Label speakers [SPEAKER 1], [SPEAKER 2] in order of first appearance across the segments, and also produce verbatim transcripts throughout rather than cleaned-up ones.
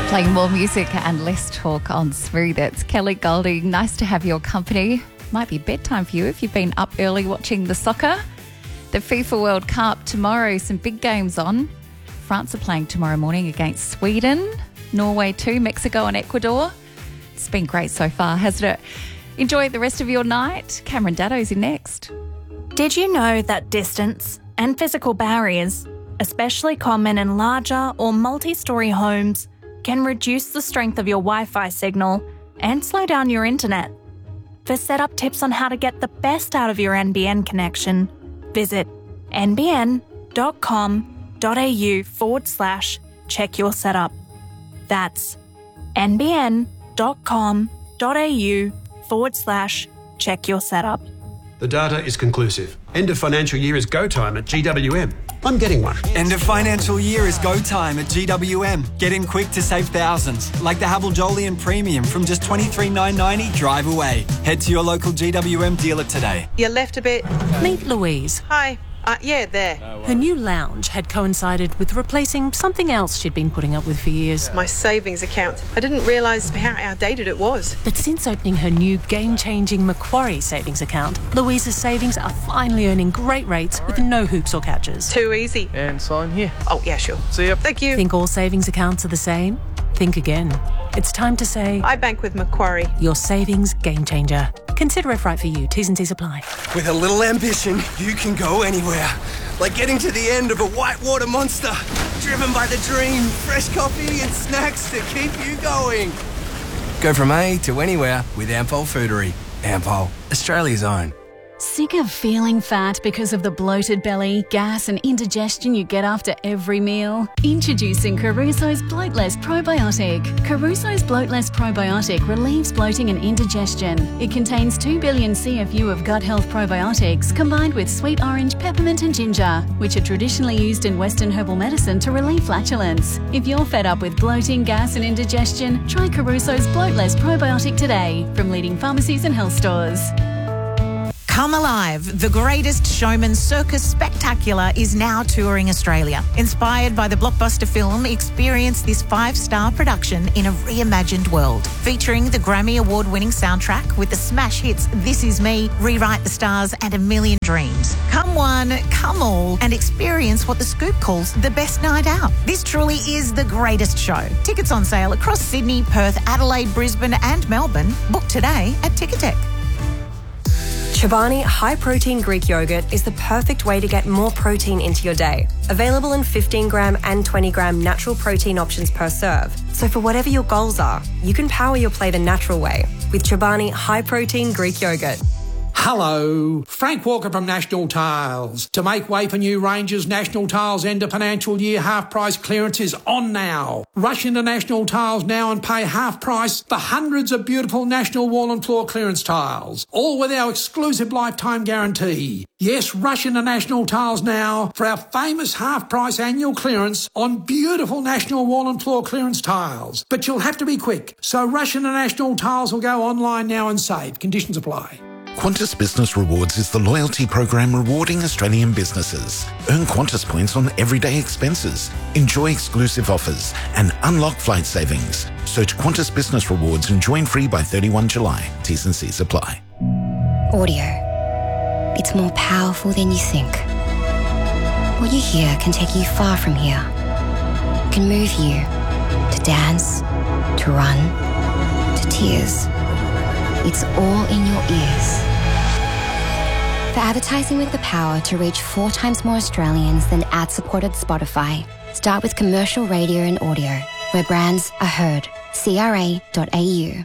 [SPEAKER 1] Playing more music and less talk on Smooth. It's Kelly Golding. Nice to have your company. Might be bedtime for you if you've been up early watching the soccer. The FIFA World Cup tomorrow, some big games on. France are playing tomorrow morning against Sweden, Norway too, Mexico and Ecuador. It's been great so far, hasn't it? Enjoy the rest of your night. Cameron Daddo's in next.
[SPEAKER 2] Did you know that distance and physical barriers, especially common in larger or multi-storey homes, can reduce the strength of your Wi-Fi signal and slow down your internet? For setup tips on how to get the best out of your N B N connection, visit nbn.com.au forward slash check your setup. That's nbn.com.au forward slash check your setup.
[SPEAKER 3] The data is conclusive. End of financial year is go time at G W M. I'm getting one.
[SPEAKER 4] End of financial year is go time at G W M. Get in quick to save thousands, like the Havel Jolyon Premium from just twenty-three thousand nine hundred ninety drive away. Head to your local G W M dealer today.
[SPEAKER 5] You left a bit.
[SPEAKER 6] Meet Louise.
[SPEAKER 5] Hi. Uh, yeah, there.
[SPEAKER 6] Her new lounge had coincided with replacing something else she'd been putting up with for years.
[SPEAKER 5] My savings account. I didn't realise how outdated it was.
[SPEAKER 6] But since opening her new game-changing Macquarie savings account, Louise's savings are finally earning great rates with no hoops or catches.
[SPEAKER 5] Too easy.
[SPEAKER 7] And sign here.
[SPEAKER 5] Oh, yeah, sure.
[SPEAKER 7] See ya.
[SPEAKER 5] Thank you.
[SPEAKER 6] Think all savings accounts are the same? Think again. It's time to say...
[SPEAKER 5] I bank with Macquarie.
[SPEAKER 6] Your savings game changer. Consider if right for you. T's and C's apply.
[SPEAKER 4] With a little ambition, you can go anywhere. Like getting to the end of a whitewater monster. Driven by the dream, fresh coffee and snacks to keep you going. Go from A to anywhere with Ampol Foodery. Ampol, Australia's own.
[SPEAKER 8] Sick of feeling fat because of the bloated belly, gas and indigestion you get after every meal? Introducing Caruso's Bloatless Probiotic. Caruso's Bloatless Probiotic relieves bloating and indigestion. It contains two billion C F U of gut health probiotics combined with sweet orange, peppermint and ginger, which are traditionally used in Western herbal medicine to relieve flatulence. If you're fed up with bloating, gas and indigestion, try Caruso's Bloatless Probiotic today from leading pharmacies and health stores.
[SPEAKER 9] Come Alive, the Greatest Showman Circus Spectacular is now touring Australia. Inspired by the blockbuster film, experience this five-star production in a reimagined world. Featuring the Grammy Award-winning soundtrack with the smash hits This Is Me, Rewrite the Stars and A Million Dreams. Come one, come all, and experience what The Scoop calls the best night out. This truly is the greatest show. Tickets on sale across Sydney, Perth, Adelaide, Brisbane and Melbourne. Book today at Ticketek.
[SPEAKER 10] Chobani High Protein Greek Yogurt is the perfect way to get more protein into your day. Available in fifteen gram and twenty gram natural protein options per serve. So for whatever your goals are, you can power your play the natural way with Chobani High Protein Greek Yogurt.
[SPEAKER 11] Hello, Frank Walker from National Tiles. To make way for new ranges, National Tiles end of financial year half price clearance is on now. Rush into National Tiles now and pay half price for hundreds of beautiful National wall and floor clearance tiles, all with our exclusive lifetime guarantee. Yes, rush into National Tiles now for our famous half price annual clearance on beautiful National wall and floor clearance tiles. But you'll have to be quick, so rush into National Tiles or go online now and save. Conditions apply.
[SPEAKER 12] Qantas Business Rewards is the loyalty program rewarding Australian businesses. Earn Qantas points on everyday expenses, enjoy exclusive offers and unlock flight savings. Search Qantas Business Rewards and join free by thirty-first of July. T's and C's apply.
[SPEAKER 13] Audio. It's more powerful than you think. What you hear can take you far from here. It can move you to dance, to run, to tears. It's all in your ears. For advertising with the power to reach four times more Australians than ad-supported Spotify, start with commercial radio and audio, where brands are heard. C R A dot A U.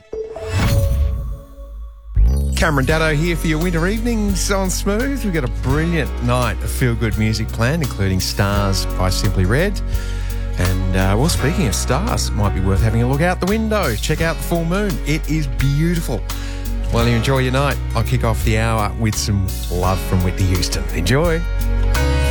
[SPEAKER 14] Cameron Daddo here for your winter evenings on Smooth. We've got a brilliant night of feel-good music planned, including Stars by Simply Red. And, uh, well, speaking of stars, it might be worth having a look out the window. Check out the full moon. It is beautiful. While you enjoy your night, I'll kick off the hour with some love from Whitney Houston. Enjoy.